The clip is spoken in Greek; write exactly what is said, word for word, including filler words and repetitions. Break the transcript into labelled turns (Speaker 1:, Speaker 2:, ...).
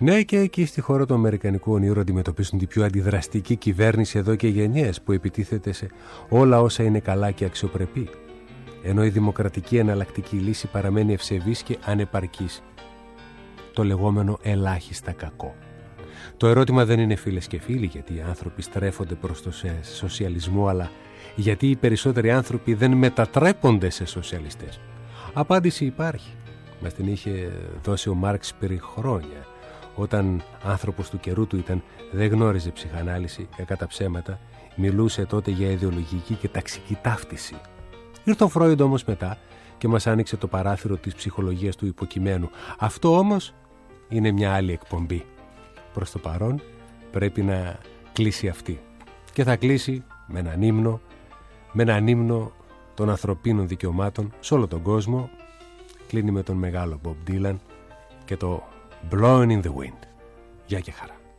Speaker 1: Ναι, και εκεί στη χώρα του αμερικανικού ονείρου αντιμετωπίσουν την πιο αντιδραστική κυβέρνηση εδώ και γενιές, που επιτίθεται σε όλα όσα είναι καλά και αξιοπρεπή, ενώ η δημοκρατική εναλλακτική λύση παραμένει ευσεβής και ανεπαρκής, το λεγόμενο ελάχιστα κακό. Το ερώτημα δεν είναι, φίλες και φίλοι, γιατί οι άνθρωποι στρέφονται προς το σοσιαλισμό, αλλά γιατί οι περισσότεροι άνθρωποι δεν μετατρέπονται σε σοσιαλιστές. Απάντηση υπάρχει. Μας την είχε δώσει ο Μάρξ πριν χρόνια, όταν άνθρωπος του καιρού του ήταν, δεν γνώριζε ψυχανάλυση, κατά ψέματα, μιλούσε τότε για ιδεολογική και ταξική ταύτιση. Ήρθε ο Φρόιντ όμως μετά και μας άνοιξε το παράθυρο της ψυχολογίας του υποκειμένου. Αυτό όμως είναι μια άλλη εκπομπή. Προς το παρόν πρέπει να κλείσει αυτή. Και θα κλείσει με έναν ύμνο, με έναν ύμνο των ανθρωπίνων δικαιωμάτων σε όλο τον κόσμο. Κλείνει με τον μεγάλο Bob Dylan και το Blowing in the Wind. Γεια και χαρά.